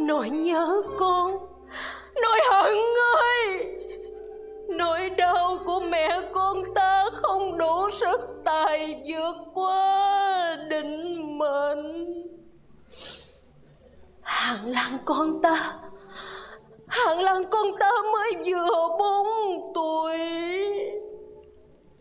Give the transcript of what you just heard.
Nội nhớ con, nội hận ngươi. Nỗi đau của mẹ con ta không đủ sức tài vượt qua định mệnh. Hàng Lan con ta mới vừa 4 tuổi.